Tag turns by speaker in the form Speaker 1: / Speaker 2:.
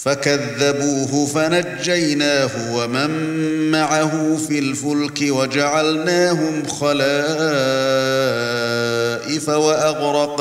Speaker 1: فكذبوه فنجيناه ومن معه في الفلك وجعلناهم خلائف